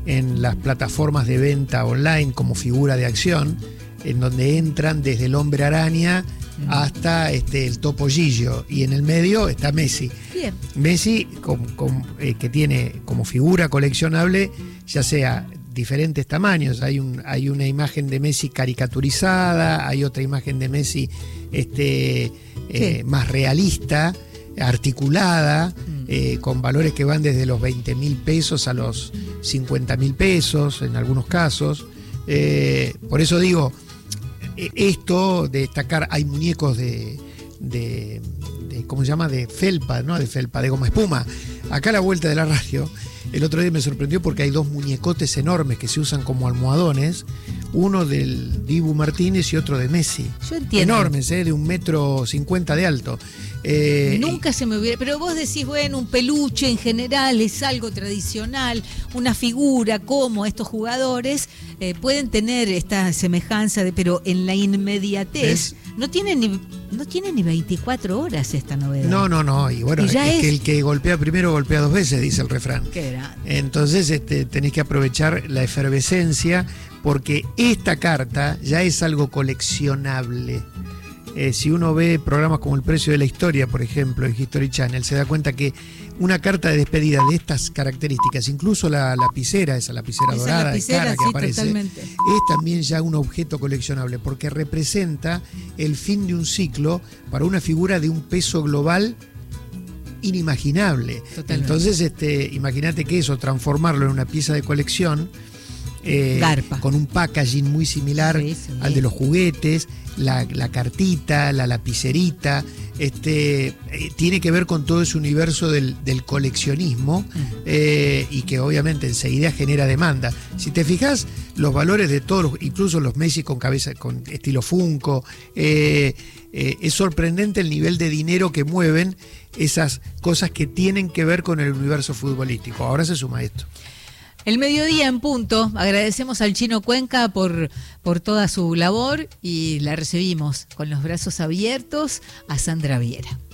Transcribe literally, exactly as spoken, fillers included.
en las plataformas de venta online como figura de acción, en donde entran desde el Hombre Araña hasta este, el Topollillo, y en el medio está Messi. Bien. Messi con, con, eh, que tiene como figura coleccionable ya sea diferentes tamaños. Hay, un, hay una imagen de Messi caricaturizada, hay otra imagen de Messi este, eh, sí. más realista, articulada, mm. eh, con valores que van desde los veinte mil pesos a los cincuenta mil pesos en algunos casos. Eh, por eso digo, esto de destacar, hay muñecos de, de, de ¿cómo se llama? De felpa, ¿no? De felpa, de goma espuma. Acá a la vuelta de la radio, el otro día me sorprendió porque hay dos muñecotes enormes que se usan como almohadones, uno del Dibu Martínez y otro de Messi. Yo entiendo. Enormes, ¿eh? De un metro cincuenta de alto. Eh, Nunca y... se me hubiera... Pero vos decís, bueno, un peluche en general es algo tradicional, una figura como estos jugadores eh, pueden tener esta semejanza, de, pero en la inmediatez ¿Es? no tiene ni no tiene ni veinticuatro horas esta novedad. No, no, no. Y bueno, y es, es que el que golpea primero golpea dos veces, dice el refrán. Qué grande. Entonces este, tenés que aprovechar la efervescencia, porque esta carta ya es algo coleccionable. Eh, si uno ve programas como El Precio de la Historia, por ejemplo, en History Channel, se da cuenta que una carta de despedida de estas características, incluso la lapicera, esa lapicera esa dorada lapicera, de cara que sí, aparece, totalmente. Es también ya un objeto coleccionable, porque representa el fin de un ciclo para una figura de un peso global inimaginable. Totalmente. Entonces, este, imagínate que eso, transformarlo en una pieza de colección, Eh, con un packaging muy similar sí, sí. al de los juguetes, la, la cartita, la lapicerita, este, eh, tiene que ver con todo ese universo del, del coleccionismo uh-huh. eh, y que obviamente enseguida genera demanda. Si te fijas, los valores de todos, los, incluso los Messi con cabeza, con estilo Funko, eh, eh, es sorprendente el nivel de dinero que mueven esas cosas que tienen que ver con el universo futbolístico. Ahora se suma esto. El mediodía en punto, agradecemos al Chino Cuenca por, por toda su labor y la recibimos con los brazos abiertos a Sandra Viera.